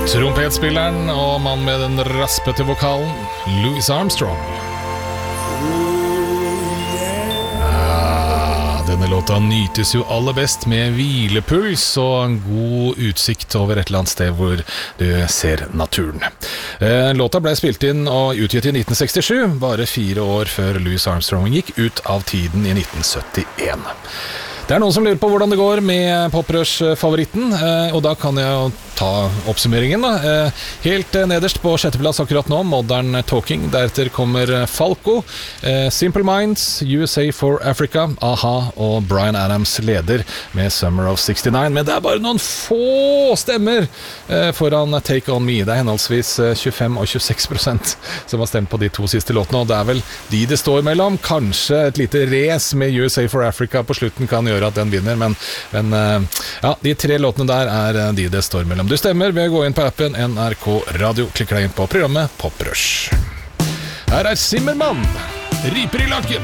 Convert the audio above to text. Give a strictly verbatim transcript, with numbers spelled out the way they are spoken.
Trompetspilleren og mann med den raspete vokalen, Louis Armstrong. Ah, denne låta nytes jo aller best med hvilepuls og en god utsikt over et eller annet sted hvor du ser naturen. Eh, låta ble spilt inn og utgitt i nitten sekstisju, bare fire år før Louis Armstrong gikk ut av tiden i nitten syttien. Det er noen som lurer på hvordan det går med Poprush-favoritten, og da kan jeg jo ta oppsummeringen da. Helt nederst på sjetteplass akkurat nå, Modern Talking, deretter kommer Falco, Simple Minds, U S A for Africa, A-ha og Bryan Adams leder med Summer of sekstini, men det er bare noen få stemmer foran Take On Me. Det er henholdsvis tjuefem og tjueseks prosent som har stemt på de to siste låtene, og det er vel de det står mellom. Kanskje et lite race med U S A for Africa på slutten kan gjøre at den vinner, men, men ja, de tre låtene der er de det står mellom. Du stemmer ved å gå inn på appen N R K Radio, klikker deg inn på programmet Poprush. Her er Zimmermann, Riper i lakken.